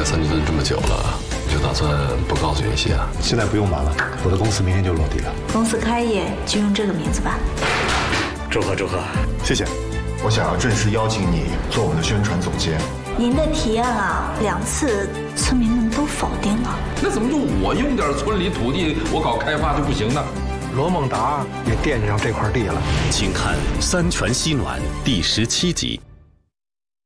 三居顿这么久了，就打算不告诉云溪啊？ 现在不用忙了，我的公司明天就落地了。 公司开业就用这个名字吧。 祝贺祝贺， 谢谢。 我想要正式邀请你做我们的宣传总监。 您的提案啊，2次村民们都否定了。 那怎么就我用点村里土地，我搞开发就不行呢？ 罗孟达也惦记上这块地了。 请看《三全西暖》第17集。